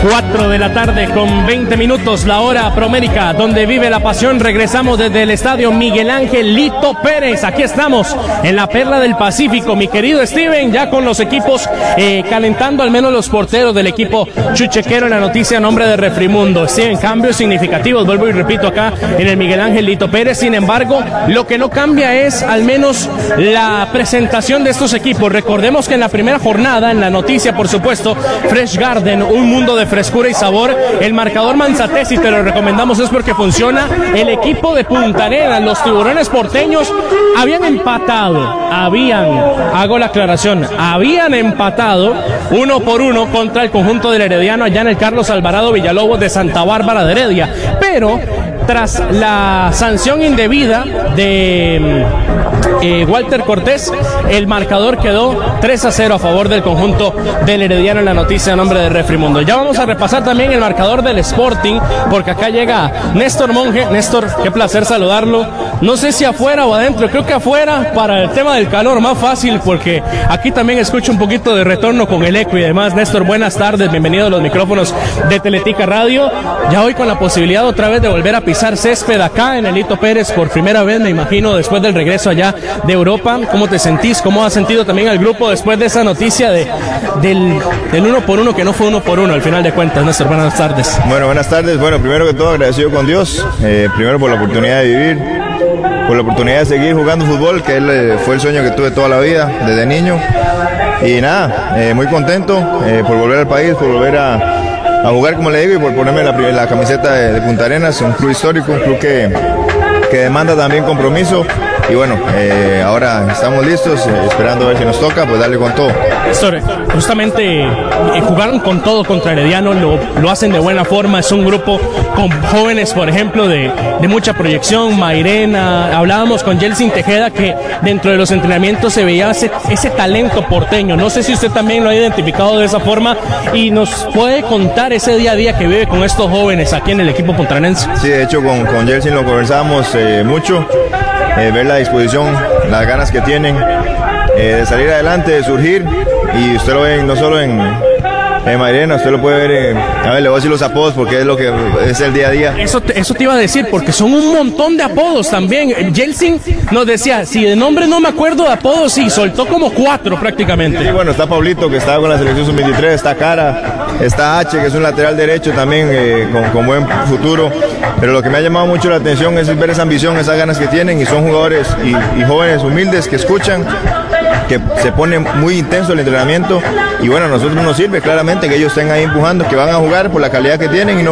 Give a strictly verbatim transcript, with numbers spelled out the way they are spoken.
cuatro de la tarde con veinte minutos, la hora promérica, donde vive la pasión. Regresamos desde el estadio Miguel Ángel Lito Pérez. Aquí estamos en la Perla del Pacífico, mi querido Steven, ya con los equipos eh, calentando, al menos los porteros del equipo chuchequero. En la noticia a nombre de Refrimundo, Steven, cambios significativos, vuelvo y repito, acá en el Miguel Ángel Lito Pérez. Sin embargo, lo que no cambia es al menos la presentación de estos equipos. Recordemos que en la primera jornada, en la noticia, por supuesto, Fresh Garden, un mundo de frescura y sabor. El marcador Manzatez, y te lo recomendamos, es porque funciona. El equipo de Punta Arenas, los tiburones porteños, habían empatado, habían, hago la aclaración, habían empatado uno por uno contra el conjunto del Herediano allá en el Carlos Alvarado Villalobos de Santa Bárbara de Heredia, pero tras la sanción indebida de eh, Walter Cortés, el marcador quedó tres a cero a favor del conjunto del Herediano. En la noticia a nombre de Refrimundo. Ya vamos a repasar también el marcador del Sporting, porque acá llega Néstor Monge. Néstor, qué placer saludarlo. No sé si afuera o adentro, creo que afuera para el tema del calor, más fácil, porque aquí también escucho un poquito de retorno con el eco y demás. Néstor, buenas tardes, bienvenido a los micrófonos de Teletica Radio. Ya hoy con la posibilidad otra vez de volver a pisar césped acá en el Lito Pérez por primera vez, me imagino, después del regreso allá de Europa. ¿Cómo te sentís? ¿Cómo has sentido también al grupo después de esa noticia de, del, del uno por uno, que no fue uno por uno al final de cuentas? Néstor, buenas tardes. Bueno, buenas tardes. Bueno, primero que todo agradecido con Dios, eh, primero por la oportunidad de vivir, por la oportunidad de seguir jugando fútbol, que él, eh, fue el sueño que tuve toda la vida, desde niño. Y nada, eh, muy contento eh, por volver al país, por volver a, a jugar, como le digo, y por ponerme la, la camiseta de, de Punta Arenas, un club histórico, un club que, que demanda también compromiso. Y bueno, eh, ahora estamos listos, eh, esperando a ver si nos toca, pues darle con todo. Néstor, justamente eh, jugaron con todo contra Herediano, lo, lo hacen de buena forma. Es un grupo con jóvenes, por ejemplo, de, de mucha proyección. Mairena, hablábamos con Yeltsin Tejeda, que dentro de los entrenamientos se veía ese, ese talento porteño. No sé si usted también lo ha identificado de esa forma y nos puede contar ese día a día que vive con estos jóvenes aquí en el equipo puntarenense. Sí, de hecho con, con Yeltsin lo conversábamos eh, mucho. Eh, ver la disposición, las ganas que tienen eh, de salir adelante, de surgir, y usted lo ve no solo en, en Mairena, usted lo puede ver, eh, a ver, le voy a decir los apodos porque es lo que es el día a día. Eso te, eso te iba a decir, porque son un montón de apodos también. Yeltsin nos decía, si de nombre no me acuerdo, de apodos sí, soltó como cuatro prácticamente. Sí, bueno, está Pablito, que estaba con la selección sub veintitrés, está Cara, está H, que es un lateral derecho también, eh, con, con buen futuro. Pero lo que me ha llamado mucho la atención es ver esa ambición, esas ganas que tienen, y son jugadores y, y jóvenes humildes que escuchan, que se pone muy intenso el entrenamiento, y bueno, a nosotros nos sirve claramente que ellos estén ahí empujando, que van a jugar por la calidad que tienen y no